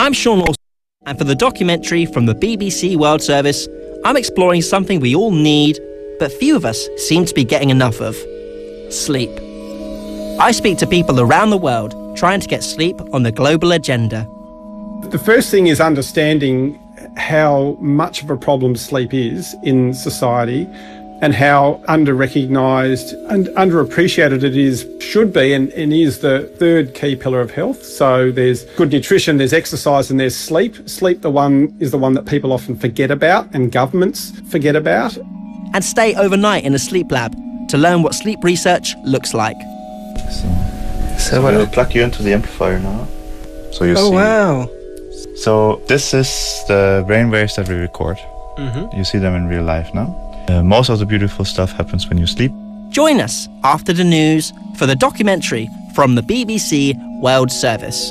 I'm Sean Lawson, and for the documentary from the BBC World Service, I'm exploring something we all need, but few of us seem to be getting enough of: sleep. I speak to people around the world trying to get sleep on the global agenda. The first thing is understanding how much of a problem sleep is in society and how under-recognised and underappreciated it should be and is the third key pillar of health. So there's good nutrition, there's exercise and there's sleep. Sleep is the one that people often forget about and governments forget about. And stay overnight in a sleep lab to learn what sleep research looks like. So I'll plug you into the amplifier now. So you see. Oh, wow. So this is the brainwaves that we record. Mm-hmm. You see them in real life now. Most of the beautiful stuff happens when you sleep. Join us after the news for the documentary from the BBC World Service.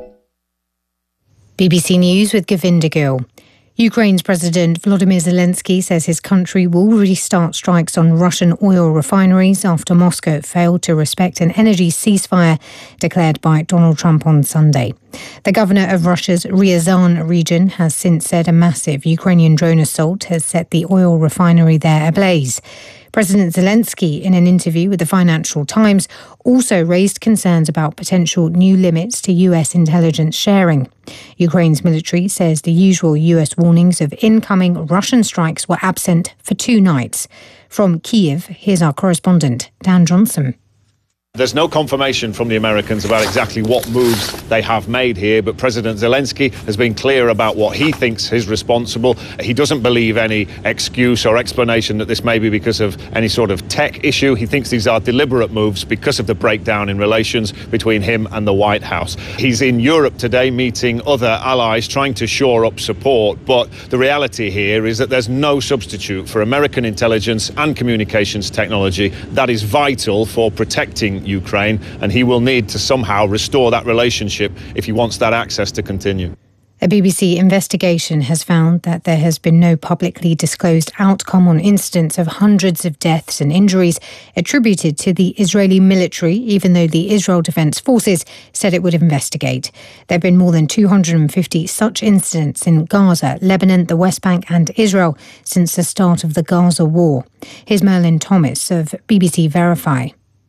BBC News with Govinda Gill. Ukraine's President Volodymyr Zelensky says his country will restart strikes on Russian oil refineries after Moscow failed to respect an energy ceasefire declared by Donald Trump on Sunday. The governor of Russia's Ryazan region has since said a massive Ukrainian drone assault has set the oil refinery there ablaze. President Zelensky, in an interview with the Financial Times, also raised concerns about potential new limits to US intelligence sharing. Ukraine's military says the usual US warnings of incoming Russian strikes were absent for 2 nights. From Kyiv, here's our correspondent, Dan Johnson. There's no confirmation from the Americans about exactly what moves they have made here, but President Zelensky has been clear about what he thinks is responsible. He doesn't believe any excuse or explanation that this may be because of any sort of tech issue. He thinks these are deliberate moves because of the breakdown in relations between him and the White House. He's in Europe today meeting other allies, trying to shore up support, but the reality here is that there's no substitute for American intelligence and communications technology that is vital for protecting Ukraine, and he will need to somehow restore that relationship if he wants that access to continue. A BBC investigation has found that there has been no publicly disclosed outcome on incidents of hundreds of deaths and injuries attributed to the Israeli military, even though the Israel Defense Forces said it would investigate. There have been more than 250 such incidents in Gaza, Lebanon, the West Bank and Israel since the start of the Gaza war. Here's Merlin Thomas of BBC Verify.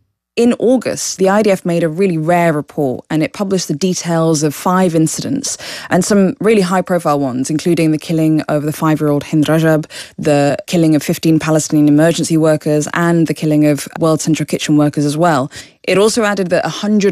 In August, the IDF made a really rare report and it published the details of 5 incidents and some really high-profile ones, including the killing of the 5-year-old Hind Rajab, the killing of 15 Palestinian emergency workers and the killing of World Central Kitchen workers as well. It also added that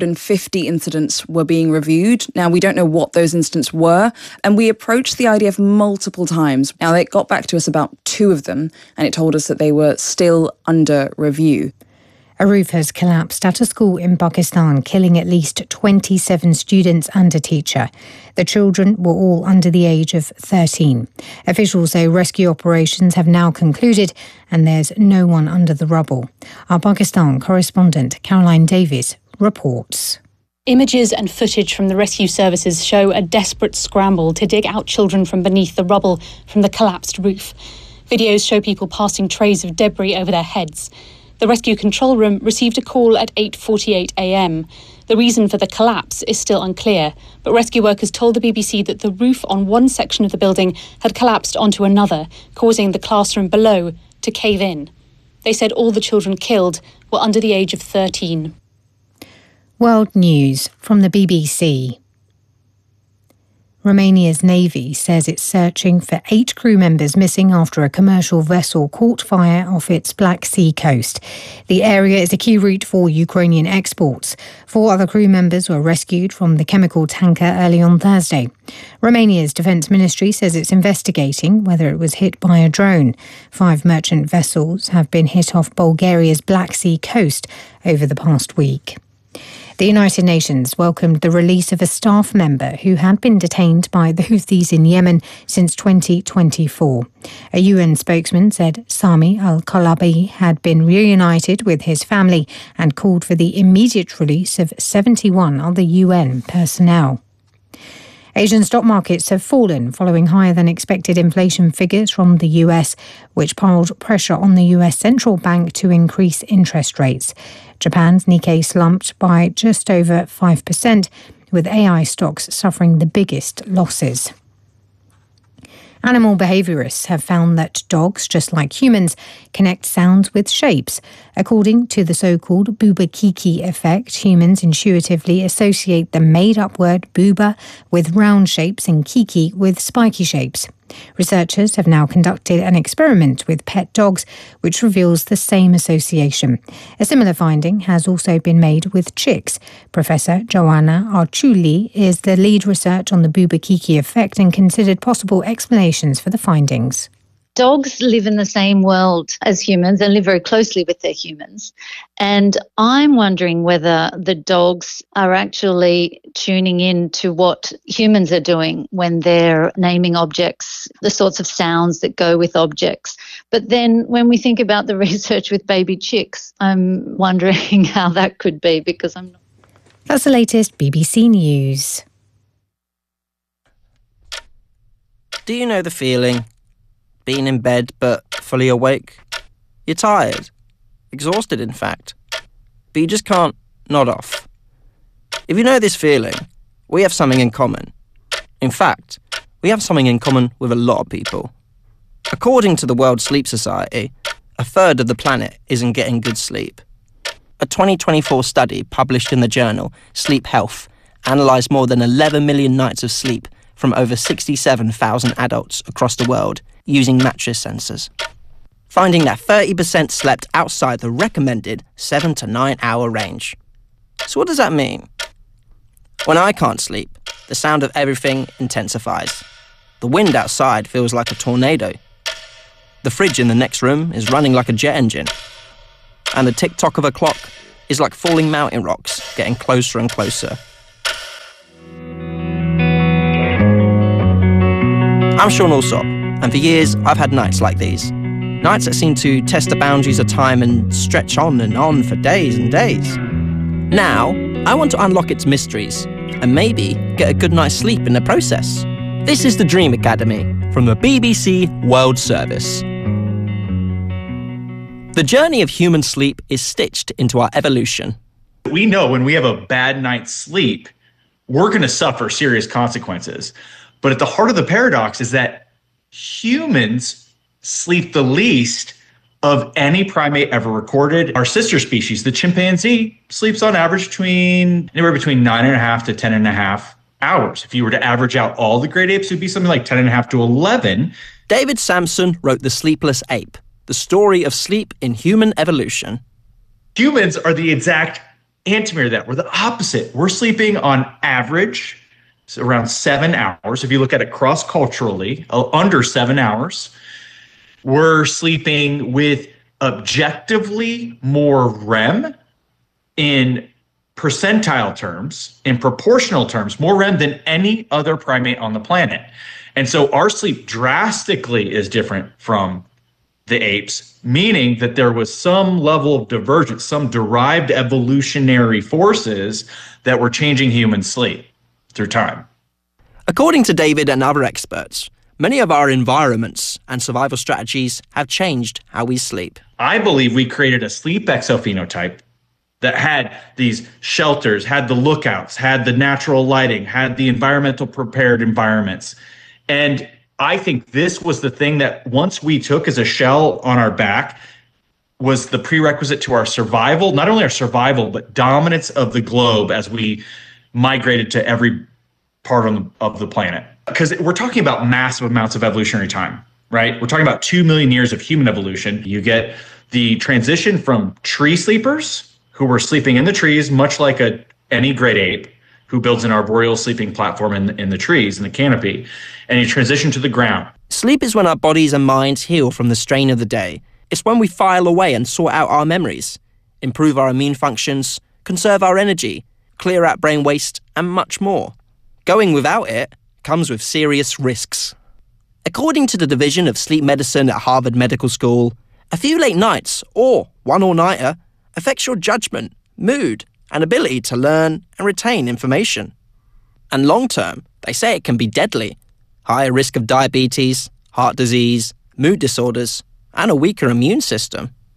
150 incidents were being reviewed. Now, we don't know what those incidents were, and we approached the IDF multiple times. Now, they got back to us about 2 of them, and it told us that they were still under review. A roof has collapsed at a school in Pakistan, killing at least 27 students and a teacher. The children were all under the age of 13. Officials say rescue operations have now concluded and there's no one under the rubble. Our Pakistan correspondent, Caroline Davies, reports. Images and footage from the rescue services show a desperate scramble to dig out children from beneath the rubble from the collapsed roof. Videos show people passing trays of debris over their heads. The rescue control room received a call at 8:48 a.m. The reason for the collapse is still unclear, but rescue workers told the BBC that the roof on one section of the building had collapsed onto another, causing the classroom below to cave in. They said all the children killed were under the age of 13. World News from the BBC. Romania's Navy says it's searching for 8 crew members missing after a commercial vessel caught fire off its Black Sea coast. The area is a key route for Ukrainian exports. 4 other crew members were rescued from the chemical tanker early on Thursday. Romania's Defence Ministry says it's investigating whether it was hit by a drone. 5 merchant vessels have been hit off Bulgaria's Black Sea coast over the past week. The United Nations welcomed the release of a staff member who had been detained by the Houthis in Yemen since 2024. A UN spokesman said Sami al-Kalabi had been reunited with his family and called for the immediate release of 71 other UN personnel. Asian stock markets have fallen following higher than expected inflation figures from the US, which piled pressure on the US central bank to increase interest rates. Japan's Nikkei slumped by just over 5%, with AI stocks suffering the biggest losses. Animal behaviourists have found that dogs, just like humans, connect sounds with shapes. According to the so-called Bouba-Kiki effect, humans intuitively associate the made-up word booba with round shapes and kiki with spiky shapes. Researchers have now conducted an experiment with pet dogs, which reveals the same association. A similar finding has also been made with chicks. Professor Joanna Arciuli is the lead research on the Bouba-Kiki effect and considered possible explanations for the findings. Dogs live in the same world as humans and live very closely with their humans. And I'm wondering whether the dogs are actually tuning in to what humans are doing when they're naming objects, the sorts of sounds that go with objects. But then when we think about the research with baby chicks, I'm wondering how that could be, because I'm not. That's the latest BBC News. Do you know the feeling? Being in bed but fully awake? You're tired, exhausted in fact, but you just can't nod off. If you know this feeling, we have something in common. In fact, we have something in common with a lot of people. According to the World Sleep Society, a third of the planet isn't getting good sleep. A 2024 study published in the journal Sleep Health analysed more than 11 million nights of sleep from over 67,000 adults across the world using mattress sensors, finding that 30% slept outside the recommended 7 to 9 hour range. So what does that mean? When I can't sleep, the sound of everything intensifies. The wind outside feels like a tornado. The fridge in the next room is running like a jet engine. And the tick-tock of a clock is like falling mountain rocks, getting closer and closer. I'm Sean Alsop, and for years I've had nights like these. Nights that seem to test the boundaries of time and stretch on and on for days and days. Now, I want to unlock its mysteries and maybe get a good night's sleep in the process. This is the Dream Academy from the BBC World Service. The journey of human sleep is stitched into our evolution. We know when we have a bad night's sleep, we're going to suffer serious consequences. But at the heart of the paradox is that humans sleep the least of any primate ever recorded. Our sister species, the chimpanzee, sleeps on average anywhere between 9.5 to 10.5 hours. If you were to average out all the great apes, it would be something like 10.5 to 11. David Sampson wrote The Sleepless Ape, the story of sleep in human evolution. Humans are the exact antimatter of that. We're the opposite. We're sleeping on average around 7 hours. If you look at it cross-culturally, under 7 hours. We're sleeping with objectively more REM in percentile terms, in proportional terms, more REM than any other primate on the planet. And so our sleep drastically is different from the apes, meaning that there was some level of divergence, some derived evolutionary forces that were changing human sleep through time. According to David and other experts, many of our environments and survival strategies have changed how we sleep. I believe we created a sleep exophenotype that had these shelters, had the lookouts, had the natural lighting, had the environmental prepared environments. And I think this was the thing that once we took as a shell on our back was the prerequisite to our survival, not only our survival, but dominance of the globe as we migrated to every part of the planet. Because we're talking about massive amounts of evolutionary time, right? We're talking about 2 million years of human evolution. You get the transition from tree sleepers who were sleeping in the trees, much like any great ape who builds an arboreal sleeping platform in the trees, in the canopy, and you transition to the ground. Sleep is when our bodies and minds heal from the strain of the day. It's when we file away and sort out our memories, improve our immune functions, conserve our energy, clear out brain waste, and much more. Going without it comes with serious risks. According to the Division of Sleep Medicine at Harvard Medical School, a few late nights or one all-nighter affects your judgment, mood, and ability to learn and retain information. And long-term, they say it can be deadly. Higher risk of diabetes, heart disease, mood disorders, and a weaker immune system.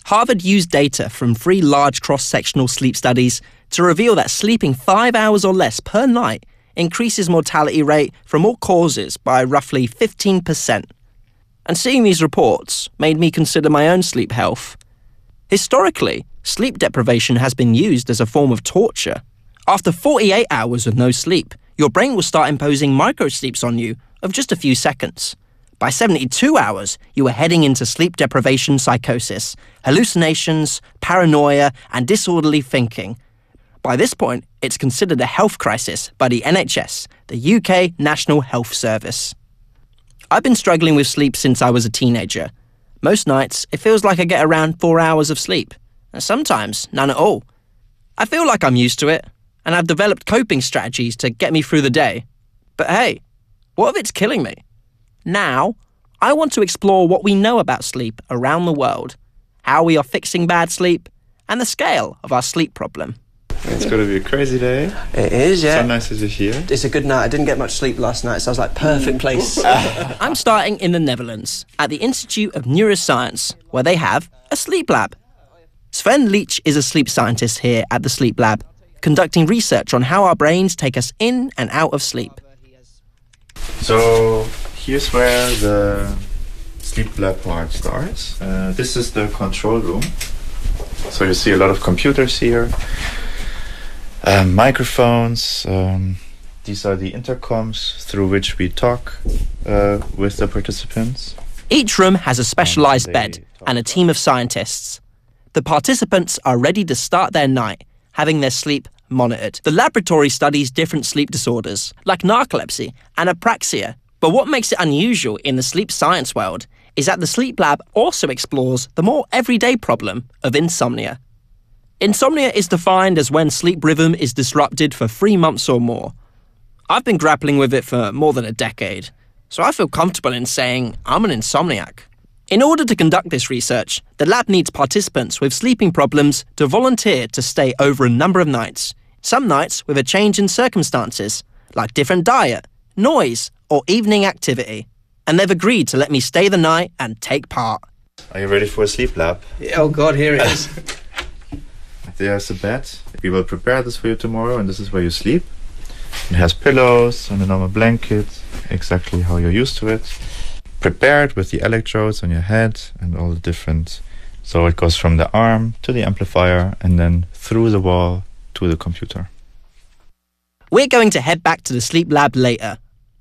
Harvard used data from 3 large cross-sectional sleep studies to reveal that sleeping 5 hours or less per night increases mortality rate from all causes by roughly 15%. And seeing these reports made me consider my own sleep health. Historically, sleep deprivation has been used as a form of torture. After 48 hours of no sleep, your brain will start imposing microsleeps on you of just a few seconds. By 72 hours, you are heading into sleep deprivation psychosis, hallucinations, paranoia, and disorderly thinking. By this point, it's considered a health crisis by the NHS, the UK National Health Service. I've been struggling with sleep since I was a teenager. Most nights, it feels like I get around 4 hours of sleep, and sometimes none at all. I feel like I'm used to it, and I've developed coping strategies to get me through the day. But hey, what if it's killing me? Now, I want to explore what we know about sleep around the world, how we are fixing bad sleep, and the scale of our sleep problem. It's going to be a crazy day. It is, yeah. So nice that you're here. It's a good night. I didn't get much sleep last night, so I was like, perfect place. I'm starting in the Netherlands, at the Institute of Neuroscience, where they have a sleep lab. Sven Leach is a sleep scientist here at the sleep lab, conducting research on how our brains take us in and out of sleep. So here's where the sleep lab part starts. This is the control room. So you see a lot of computers here, microphones. These are the intercoms through which we talk with the participants. Each room has a specialised bed and a team of scientists. The participants are ready to start their night, having their sleep monitored. The laboratory studies different sleep disorders, like narcolepsy and apraxia. But what makes it unusual in the sleep science world is that the sleep lab also explores the more everyday problem of insomnia. Insomnia is defined as when sleep rhythm is disrupted for 3 months or more. I've been grappling with it for more than a decade, so I feel comfortable in saying I'm an insomniac. In order to conduct this research, the lab needs participants with sleeping problems to volunteer to stay over a number of nights, some nights with a change in circumstances, like different diet, noise, or evening activity. And they've agreed to let me stay the night and take part. Are you ready for a sleep lab? Oh God, here it is. There's a bed. We will prepare this for you tomorrow, and this is where you sleep. It has pillows and a normal blanket, exactly how you're used to it. Prepared with the electrodes on your head and all the different... So it goes from the arm to the amplifier and then through the wall to the computer. We're going to head back to the sleep lab later.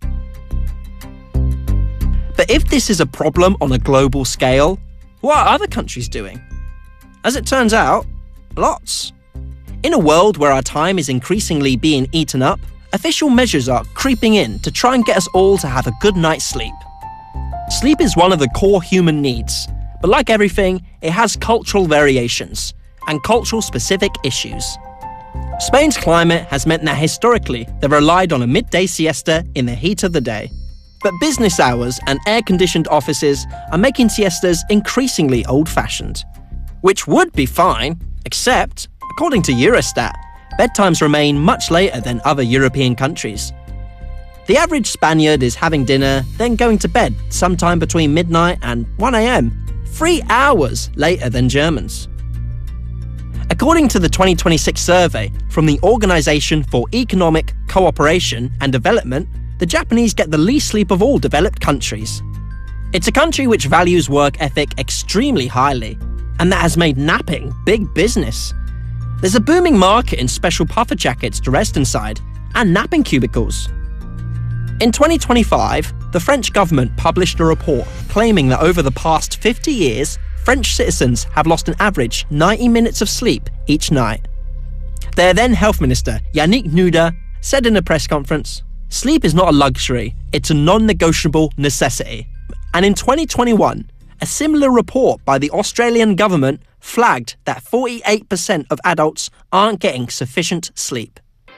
But if this is a problem on a global scale, what are other countries doing? As it turns out, lots. In a world where our time is increasingly being eaten up, official measures are creeping in to try and get us all to have a good night's sleep. Sleep is one of the core human needs, but like everything, it has cultural variations and cultural-specific issues. Spain's climate has meant that historically they relied on a midday siesta in the heat of the day. But business hours and air-conditioned offices are making siestas increasingly old-fashioned, which would be fine, except, according to Eurostat, bedtimes remain much later than other European countries. The average Spaniard is having dinner, then going to bed sometime between midnight and 1 a.m, 3 hours later than Germans. According to the 2026 survey from the Organization for Economic Cooperation and Development, the Japanese get the least sleep of all developed countries. It's a country which values work ethic extremely highly, and that has made napping big business. There's a booming market in special puffer jackets to rest inside, and napping cubicles. In 2025, the French government published a report claiming that over the past 50 years, French citizens have lost an average 90 minutes of sleep each night. Their then Health Minister, Yannick Nouda, said in a press conference, "Sleep is not a luxury, it's a non-negotiable necessity." And in 2021, a similar report by the Australian government flagged that 48% of adults aren't getting sufficient sleep.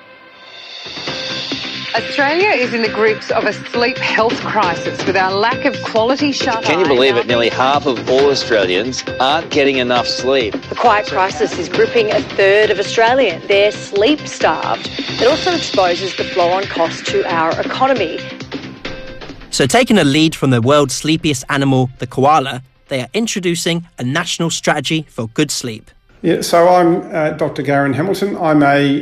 Australia is in the grips of a sleep health crisis with our lack of quality shut-eye. Can you believe it? Nearly half of all Australians aren't getting enough sleep. The quiet crisis is gripping a third of Australians. They're sleep-starved. It also exposes the flow-on cost to our economy. So taking a lead from the world's sleepiest animal, the koala, they are introducing a national strategy for good sleep. Yeah, so I'm Dr. Garen Hamilton. I'm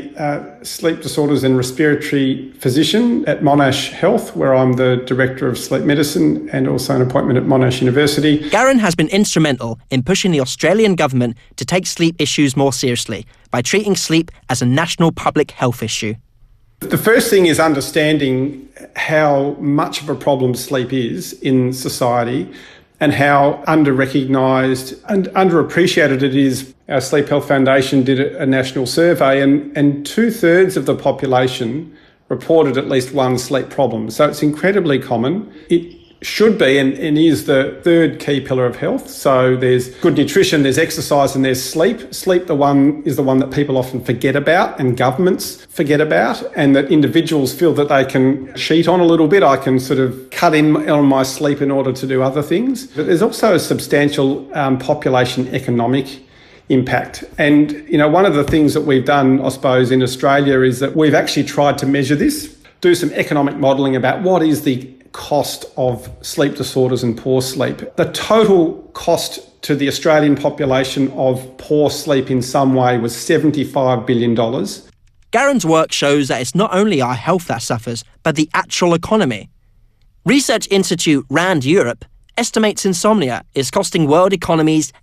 a sleep disorders and respiratory physician at Monash Health, where I'm the Director of Sleep Medicine and also an appointment at Monash University. Garen has been instrumental in pushing the Australian government to take sleep issues more seriously by treating sleep as a national public health issue. The first thing is understanding how much of a problem sleep is in society and how under-recognised and underappreciated it is. Our Sleep Health Foundation did a national survey and 2/3 of the population reported at least one sleep problem. So it's incredibly common. It should be and is the third key pillar of health. So there's good nutrition, there's exercise and there's sleep. Sleep is the one that people often forget about and governments forget about, and that individuals feel that they can cheat on a little bit. I can sort of cut in on my sleep in order to do other things. But there's also a substantial population economic impact. And, one of the things that we've done, I suppose, in Australia is that we've actually tried to measure this, do some economic modelling about what is the cost of sleep disorders and poor sleep. The total cost to the Australian population of poor sleep in some way was $75 billion. Garen's work shows that it's not only our health that suffers, but the actual economy. Research Institute RAND Europe estimates insomnia is costing world economies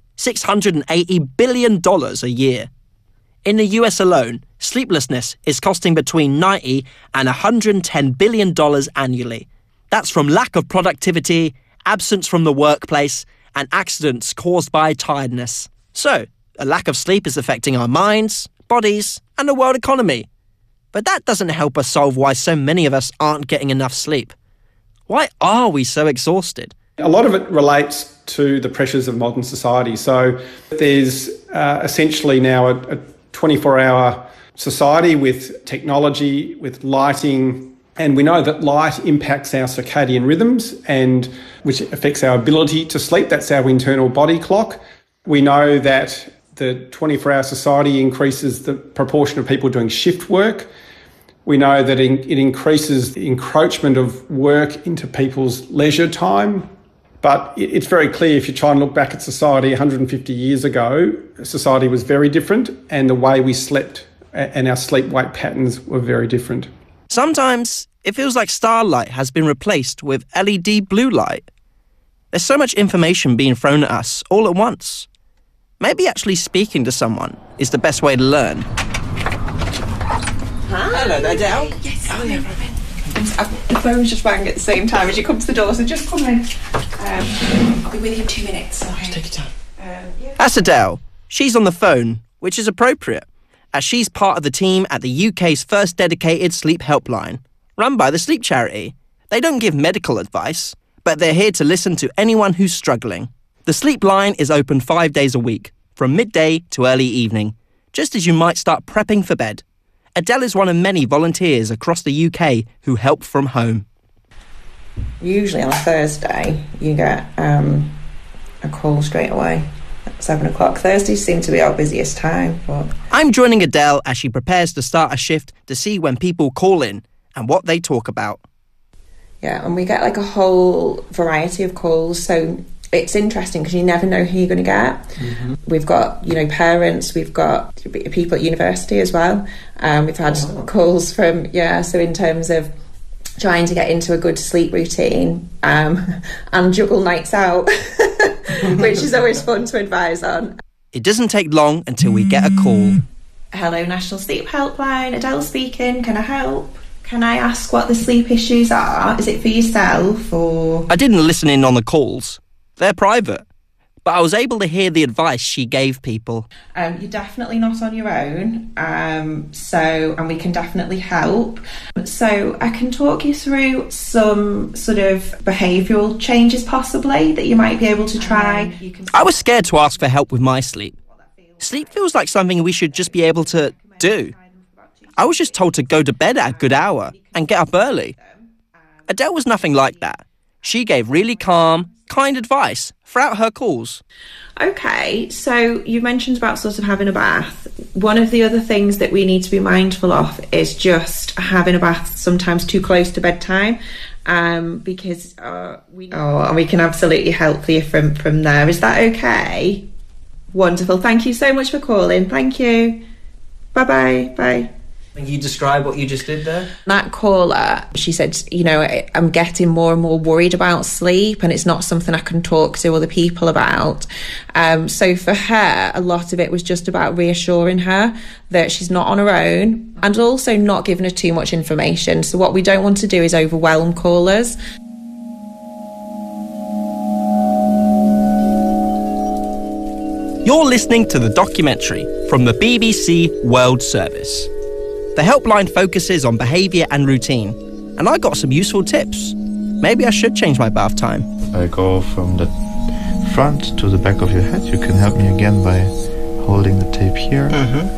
$680 billion a year. In the US alone, sleeplessness is costing between $90 and $110 billion annually. That's from lack of productivity, absence from the workplace, and accidents caused by tiredness. So, a lack of sleep is affecting our minds, bodies, and the world economy. But that doesn't help us solve why so many of us aren't getting enough sleep. Why are we so exhausted? A lot of it relates to the pressures of modern society. So there's essentially now a 24-hour society with technology, with lighting, and we know that light impacts our circadian rhythms, and which affects our ability to sleep. That's our internal body clock. We know that the 24-hour society increases the proportion of people doing shift work. We know that it increases the encroachment of work into people's leisure time. But it's very clear if you try and look back at society 150 years ago, society was very different, and the way we slept and our sleep-wake patterns were very different. Sometimes it feels like starlight has been replaced with LED blue light. There's so much information being thrown at us all at once. Maybe actually speaking to someone is the best way to learn. Hello there, Del. Yes, oh yeah, Robin. The phone's just rang at the same time as you come to the door, so just come in. I'll be with you in 2 minutes. Okay. Just take your time. Yeah. That's Adele. She's on the phone, which is appropriate, as she's part of the team at the UK's first dedicated sleep helpline, run by the Sleep Charity. They don't give medical advice, but they're here to listen to anyone who's struggling. The Sleep Line is open 5 days a week, from midday to early evening, just as you might start prepping for bed. Adele is one of many volunteers across the UK who help from home. Usually on a Thursday, you get a call straight away at 7 o'clock. Thursdays seem to be our busiest time. But I'm joining Adele as she prepares to start a shift to see when people call in and what they talk about. Yeah, and we get like a whole variety of calls, so it's interesting because you never know who you're going to get. Mm-hmm. We've got, parents, we've got people at university as well. We've had calls from, so in terms of trying to get into a good sleep routine and juggle nights out, which is always fun to advise on. It doesn't take long until we get a call. Hello, National Sleep Helpline, Adele speaking, can I help? Can I ask what the sleep issues are? Is it for yourself or...? I didn't listen in on the calls. They're private. But I was able to hear the advice she gave people. You're definitely not on your own, and we can definitely help. So I can talk you through some sort of behavioural changes possibly that you might be able to try. I was scared to ask for help with my sleep. Sleep feels like something we should just be able to do. I was just told to go to bed at a good hour and get up early. Adele was nothing like that. She gave really calm, kind advice throughout her calls. Okay, so you mentioned about sort of having a bath. One of the other things that we need to be mindful of is just having a bath sometimes too close to bedtime, because we can absolutely help you from there. Is that okay? Wonderful. Thank you so much for calling. Thank you. Bye-bye. Bye. Can you describe what you just did there? That caller, she said, you know, I'm getting more and more worried about sleep, and it's not something I can talk to other people about. So for her, a lot of it was just about reassuring her that she's not on her own, and also not giving her too much information. So what we don't want to do is overwhelm callers. You're listening to the documentary from the BBC World Service. The helpline focuses on behaviour and routine, and I got some useful tips. Maybe I should change my bath time. I go from the front to the back of your head. You can help me again by holding the tape here.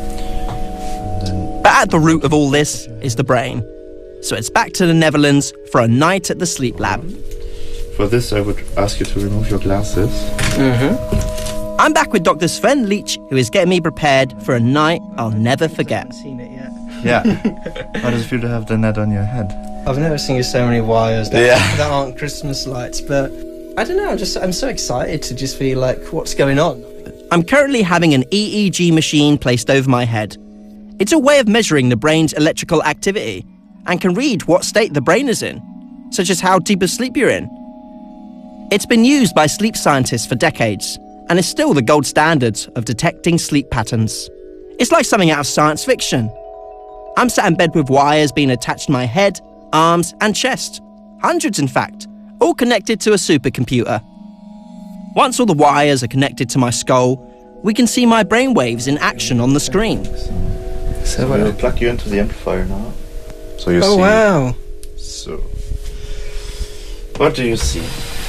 But at the root of all this is the brain. So it's back to the Netherlands for a night at the sleep lab. For this, I would ask you to remove your glasses. I'm back with Dr. Sven Leach, who is getting me prepared for a night I'll never forget. I haven't seen it yet. Yeah. How does it feel to have the net on your head? I've never seen so many wires that aren't Christmas lights, but I don't know, I'm so excited to just feel like, what's going on? I'm currently having an EEG machine placed over my head. It's a way of measuring the brain's electrical activity and can read what state the brain is in, such as how deep asleep you're in. It's been used by sleep scientists for decades and is still the gold standard of detecting sleep patterns. It's like something out of science fiction. I'm sat in bed with wires being attached to my head, arms and chest. Hundreds, in fact, all connected to a supercomputer. Once all the wires are connected to my skull, we can see my brainwaves in action on the screen. So we'll plug you into the amplifier now. So you see. Oh, wow. So, what do you see?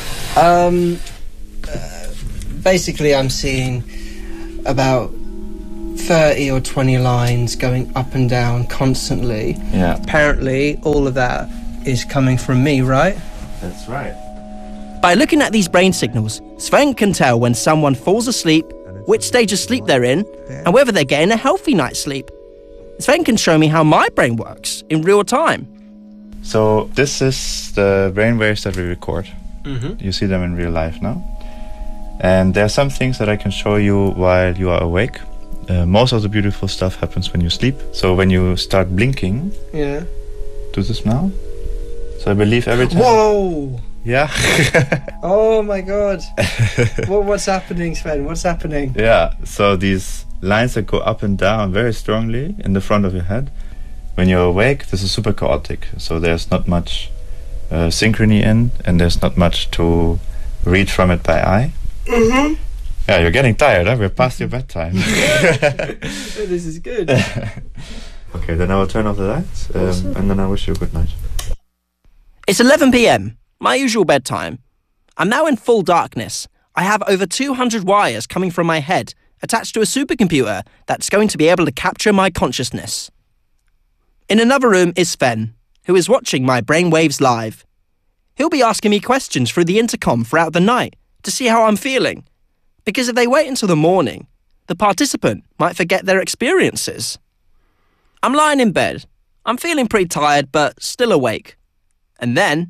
Basically, I'm seeing about 30 or 20 lines going up and down constantly. Yeah. Apparently, all of that is coming from me, right? That's right. By looking at these brain signals, Sven can tell when someone falls asleep, which stage of sleep they're in, and whether they're getting a healthy night's sleep. Sven can show me how my brain works in real time. So this is the brainwaves that we record. You see them in real life now. And there are some things that I can show you while you are awake. Most of the beautiful stuff happens when you sleep. So when you start blinking, do this now. So I believe every time. Whoa! Yeah. Oh my god. What's happening, Sven? What's happening? Yeah, so these lines that go up and down very strongly in the front of your head. When you're awake, this is super chaotic. So there's not much synchrony in, and there's not much to read from it by eye. Yeah, you're getting tired, huh? We're past your bedtime. This is good. Okay, then I will turn off the lights, and then I wish you a good night. It's 11 p.m, my usual bedtime. I'm now in full darkness. I have over 200 wires coming from my head, attached to a supercomputer that's going to be able to capture my consciousness. In another room is Sven, who is watching my brainwaves live. He'll be asking me questions through the intercom throughout the night to see how I'm feeling. Because if they wait until the morning, the participant might forget their experiences. I'm lying in bed. I'm feeling pretty tired, but still awake. And then...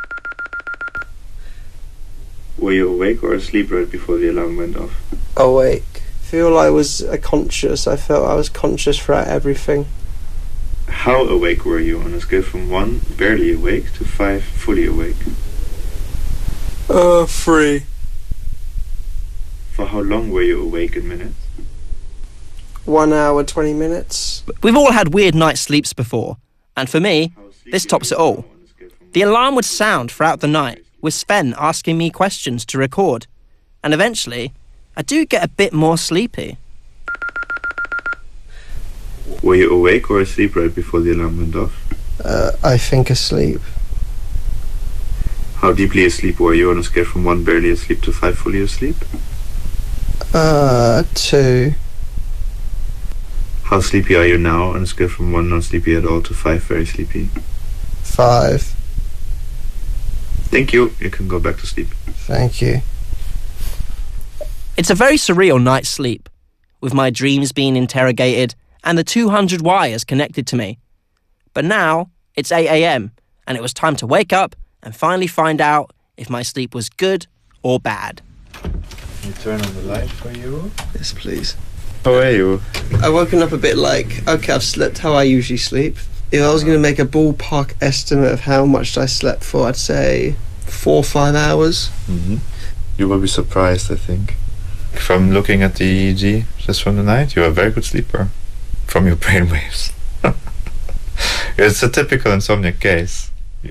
Were you awake or asleep right before the alarm went off? Awake. Feel I was conscious. I felt I was conscious throughout everything. How awake were you on a scale from 1, barely awake, to 5, fully awake? 3. For how long were you awake in minutes? 1 hour, 20 minutes. We've all had weird night sleeps before, and for me, this tops it all. The alarm would sound throughout the night, with Sven asking me questions to record, and eventually, I do get a bit more sleepy. Were you awake or asleep right before the alarm went off? I think asleep. How deeply asleep were you on a scale from 1 barely asleep to 5 fully asleep? 2. How sleepy are you now on a scale from 1 not sleepy at all to 5 very sleepy? 5. Thank you. You can go back to sleep. Thank you. It's a very surreal night's sleep, with my dreams being interrogated and the 200 wires connected to me. But now it's 8 a.m. and it was time to wake up and finally find out if my sleep was good or bad. Can you turn on the light for you? Yes, please. How are you? I've woken up a bit like, okay, I've slept how I usually sleep. If I was going to make a ballpark estimate of how much I slept for, I'd say 4 or 5 hours. Mm-hmm. You will be surprised, I think. From looking at the EEG just from the night, you're a very good sleeper from your brainwaves. It's a typical insomniac case.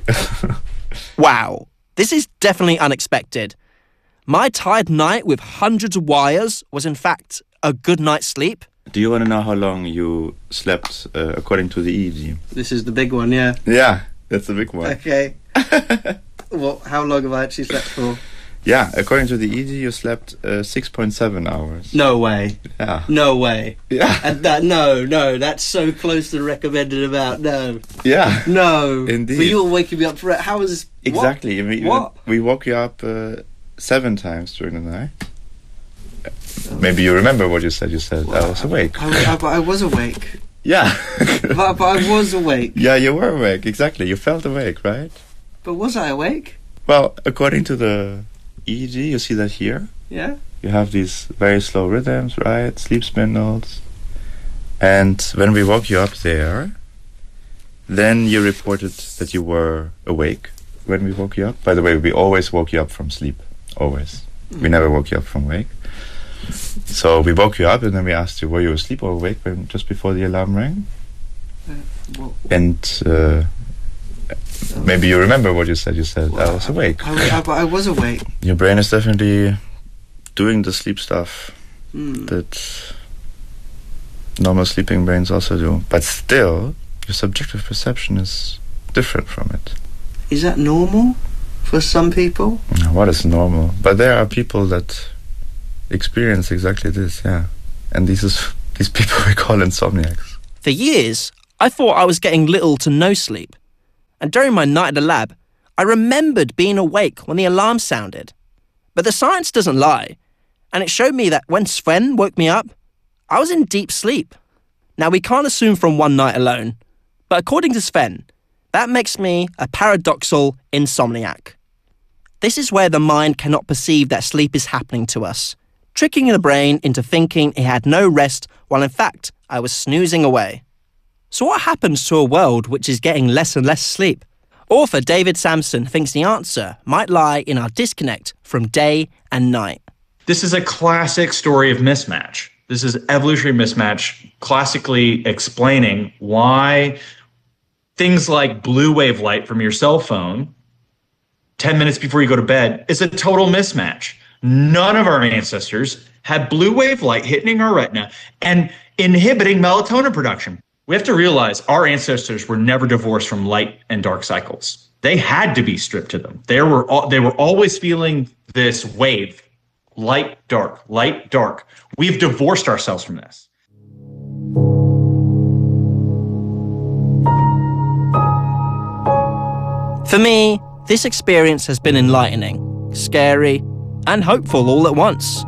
Wow, this is definitely unexpected. My tired night with hundreds of wires was in fact a good night's sleep. Do you want to know how long you slept according to the EEG? This is the big one, yeah. Yeah, that's the big one. Okay. Well, how long have I actually slept for? Yeah, according to the EEG, you slept 6.7 hours. No way. Yeah. No way. Yeah. And no, that's so close to the recommended amount. No. Yeah. No. Indeed. But you're waking me up for it. How is this? Exactly. What? We woke you up 7 times during the night. Maybe you remember what you said. You said, I was awake. I was awake. Yeah. but I was awake. Yeah, you were awake. Exactly. You felt awake, right? But was I awake? Well, according to the EEG, you see that here. Yeah. You have these very slow rhythms, right? Sleep spindles. And when we woke you up there, then you reported that you were awake when we woke you up. By the way, we always woke you up from sleep. Always. We never woke you up from wake. So we woke you up and then we asked you, were you asleep or awake just before the alarm rang? And maybe you remember what you said. You said, I was awake. I was awake. Your brain is definitely doing the sleep stuff that normal sleeping brains also do. But still, your subjective perception is different from it. Is that normal for some people? What is normal? But there are people that experience exactly this, yeah. And these people we call insomniacs. For years, I thought I was getting little to no sleep. And during my night at the lab, I remembered being awake when the alarm sounded. But the science doesn't lie, and it showed me that when Sven woke me up, I was in deep sleep. Now, we can't assume from one night alone, but according to Sven, that makes me a paradoxal insomniac. This is where the mind cannot perceive that sleep is happening to us, tricking the brain into thinking it had no rest while in fact I was snoozing away. So what happens to a world which is getting less and less sleep? Author David Samson thinks the answer might lie in our disconnect from day and night. This is a classic story of mismatch. This is evolutionary mismatch, classically explaining why things like blue wave light from your cell phone 10 minutes before you go to bed is a total mismatch. None of our ancestors had blue wave light hitting our retina and inhibiting melatonin production. We have to realize our ancestors were never divorced from light and dark cycles. They had to be stripped to them. They were always feeling this wave, light, dark, light, dark. We've divorced ourselves from this. For me, this experience has been enlightening, scary, and hopeful all at once.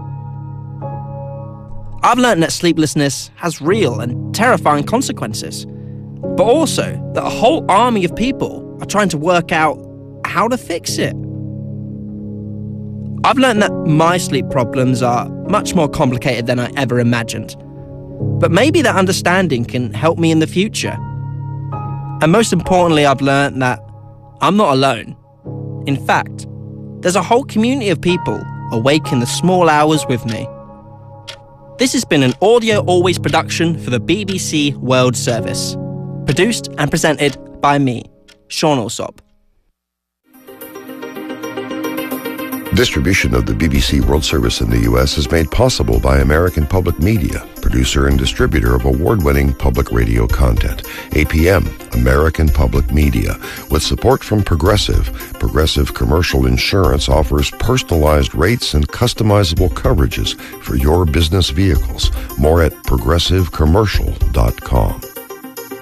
I've learned that sleeplessness has real and terrifying consequences, but also that a whole army of people are trying to work out how to fix it. I've learned that my sleep problems are much more complicated than I ever imagined, but maybe that understanding can help me in the future. And most importantly, I've learned that I'm not alone. In fact, there's a whole community of people awake in the small hours with me. This has been an Audio Always production for the BBC World Service. Produced and presented by me, Sean Alsop. Distribution of the BBC World Service in the U.S. is made possible by American Public Media, producer and distributor of award-winning public radio content. APM, American Public Media. With support from Progressive, Progressive Commercial Insurance offers personalized rates and customizable coverages for your business vehicles. More at progressivecommercial.com.